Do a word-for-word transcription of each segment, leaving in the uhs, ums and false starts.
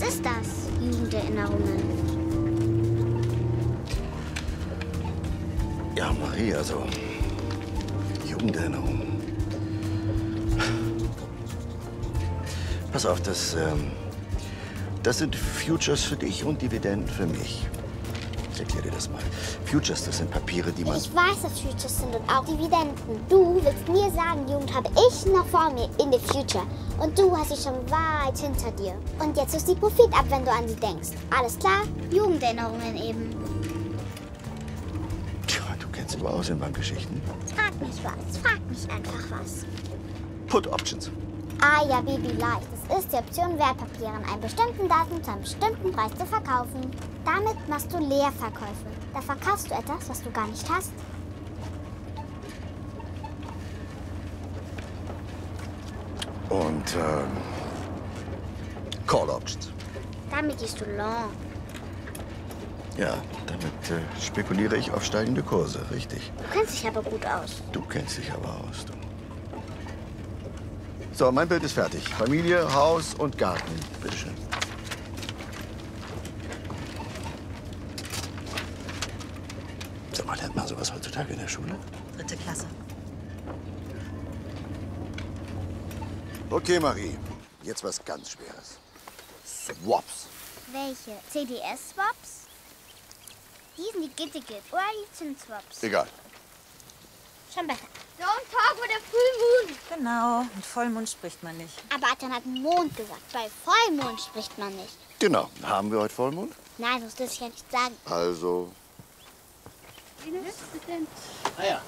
Was ist das? Jugenderinnerungen. Ja, Marie, also Jugenderinnerungen. Pass auf, das, ähm, das sind Futures für dich und Dividenden für mich. Ich erkläre dir das mal. Futures, das sind Papiere, die man... Ich weiß, dass Futures sind und auch Dividenden. Du willst mir sagen, Jugend habe ich noch vor mir in the future. Und du hast sie schon weit hinter dir. Und jetzt ist die Profit ab, wenn du an sie denkst. Alles klar? Jugenderinnerungen eben. Tja, du kennst dich aber aus in Bankgeschichten. Frag mich was. Frag mich einfach was. Put Options. Ah ja, Baby Leicht. Es ist die Option, Wertpapiere an einem bestimmten Datum zu einem bestimmten Preis zu verkaufen. Damit machst du Leerverkäufe. Da verkaufst du etwas, was du gar nicht hast. Und ähm, Call Options. Damit gehst du long. Ja, damit äh, spekuliere ich auf steigende Kurse, richtig. Du kennst dich aber gut aus. Du kennst dich aber aus, du. So, mein Bild ist fertig. Familie, Haus und Garten. Bitteschön. Sag mal, lernt man sowas heutzutage in der Schule? Dritte Klasse. Okay, Marie. Jetzt was ganz Schweres. Swaps. Welche? C D S-Swaps? Die sind die Gittigit oder die Zinsswaps? Egal. Schon besser. Don't talk with a full moon. Genau, mit Vollmond spricht man nicht. Aber Adrian hat Mond gesagt. Bei Vollmond spricht man nicht. Genau. Haben wir heute Vollmond? Nein, das dürfte ich ja nicht sagen. Also. Ah ja.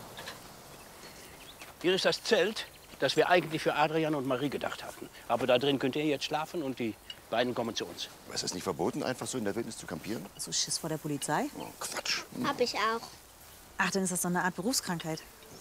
Hier ist das Zelt, das wir eigentlich für Adrian und Marie gedacht hatten. Aber da drin könnt ihr jetzt schlafen und die beiden kommen zu uns. Ist es nicht verboten, einfach so in der Wildnis zu campieren? So Schiss vor der Polizei? Oh, Quatsch. Hab ich auch. Ach, dann ist das so eine Art Berufskrankheit.